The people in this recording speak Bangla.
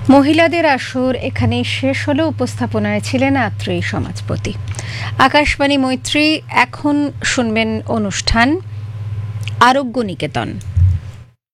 মহিলাদের আসর এখানে শেষ হলো। উপস্থাপনায় ছিলেন আত্রেয়ী সমাজপতি। আকাশবাণী মৈত্রী। এখন শুনবেন অনুষ্ঠান আরোগ্য নিকেতন।